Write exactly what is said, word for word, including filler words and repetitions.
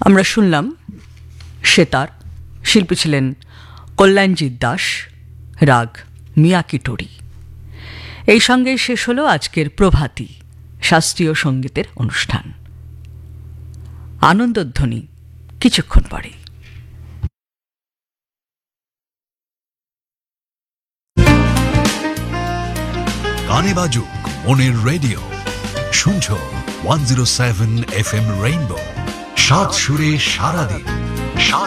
আমরা শুনলাম সেতার, শিল্পী ছিলেন কল্যাণজিৎ দাস, রাগ মিয়াকিটোরি। এই সঙ্গে শেষ হলো আজকের প্রভাতী শাস্ত্রীয় সঙ্গীতের অনুষ্ঠান। আনন্দধ্বনি কিছুক্ষণ পরে। গানে বাজুক মনের রেডিও, শুনছ one zero seven F M rainbow, সাত সুরে সারাদিন।